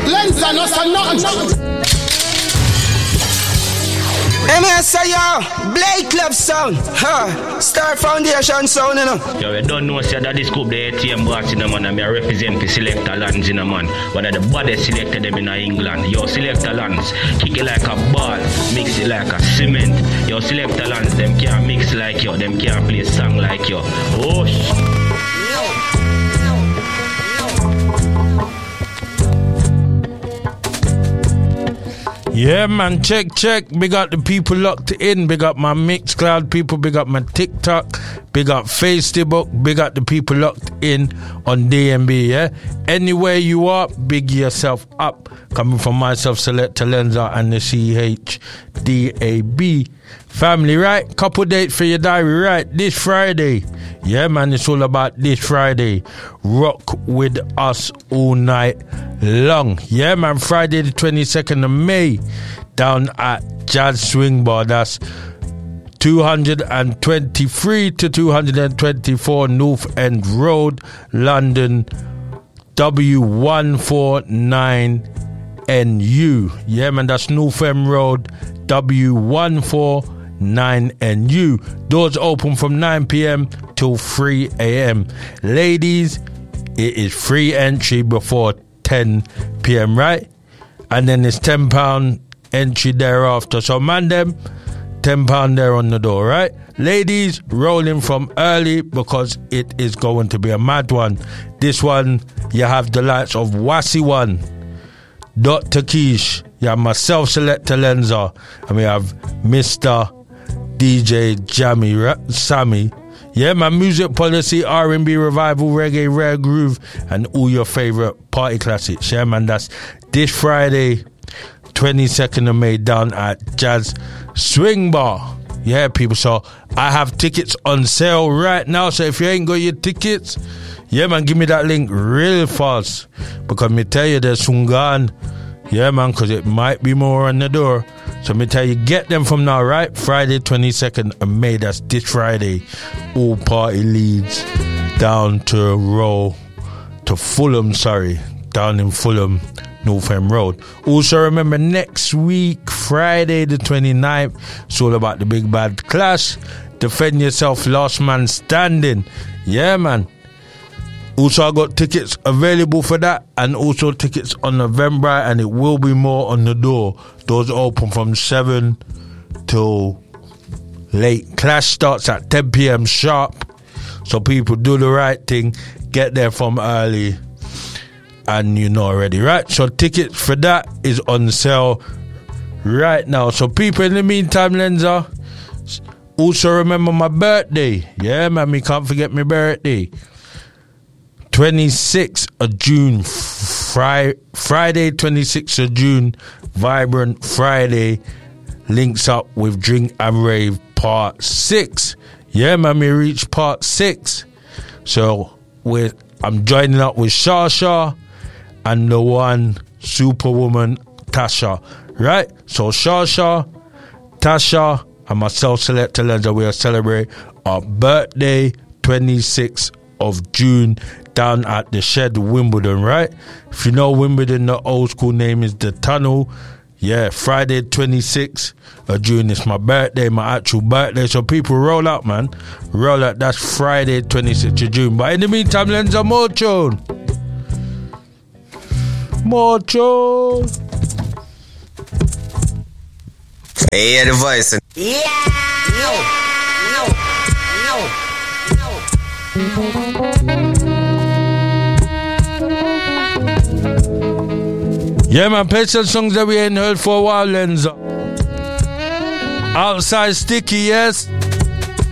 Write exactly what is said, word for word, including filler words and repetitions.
Lenza no say nothing. M S A yo, Blake Club sound, huh? Star Foundation sound, you know. Yo, we don't know, say that this scoop the A T M boss in the man, and I represent the selector lands in the man. One of the baddest selected them in England. Yo, selector lands, kick it like a ball, mix it like a cement. Yo, selector lands, them can't mix like you, them can't play song like you. Oh, sh- Yeah, man, check, check. Big up the people locked in. Big up my Mixcloud people. Big up my TikTok. Big up Facebook. Big up the people locked in on D M B, yeah? Anywhere you are, big yourself up. Coming from myself, Selector Lenza and the C H D A B family, right? Couple dates for your diary, right? This Friday. Yeah, man, it's all about this Friday. Rock with us all night long. Yeah, man, Friday the twenty-second of May down at Jazz Swing Bar. That's two twenty-three to two twenty-four North End Road, London, W one four nine N U. Yeah, man, that's North End Road, W one four nine N U. Doors open from nine p.m. till three a.m. Ladies, it is free entry before ten p.m, right? And then it's ten pounds entry thereafter. So, man, them, ten pounds there on the door, right? Ladies, rolling from early because it is going to be a mad one. This one, you have the likes of Wassy One, Doctor Keish, you have myself, Selector Lenza, and we have Mister D J Jammy, right? Sammy. Yeah, my music policy, R and B revival, reggae, rare groove, and all your favourite party classics. Yeah, man, that's this Friday, twenty-second of May, down at Jazz Swing Bar. Yeah, people, so I have tickets on sale right now, so if you ain't got your tickets, yeah, man, give me that link real fast, because me tell you, there's soon gone. Yeah, man, because it might be more on the door. So me tell you, get them from now, right? Friday, twenty-second of May, that's this Friday. All party leads down to Row, to Fulham, sorry, down in Fulham, North End Road. Also remember, next week, Friday the twenty-ninth, it's all about the Big Bad Clash. Defend yourself, last man standing. Yeah, man. Also, I got tickets available for that, and also tickets on November, and it will be more on the door. Doors open from seven till late. Clash starts at ten p.m. sharp, so people do the right thing, get there from early, and you know already, right? So tickets for that is on sale right now. So people, in the meantime, Lenza, also remember my birthday. Yeah, man, me can't forget my birthday. twenty-sixth of June, Fri- Friday, twenty-sixth of June, Vibrant Friday, links up with Drink and Rave Part six. Yeah, man, we reached Part six. So, we're, I'm joining up with Shasha and the one Superwoman, Tasha. Right? So, Shasha, Tasha, and myself, Selector Lenza, we'll celebrate our birthday, twenty-sixth of June, down at the Shed, Wimbledon, right? If you know Wimbledon, the old school name is The Tunnel. Yeah, Friday twenty-sixth of June, it's my birthday, my actual birthday. So people, roll out, man. Roll out. That's Friday twenty-sixth of June. But in the meantime, Lenza, more tune. More tune. Hey, hear the voice. Yeah. Yo. Yo. Yeah, man, play some songs that we ain't heard for a while, Lenza. Outside Sticky, yes.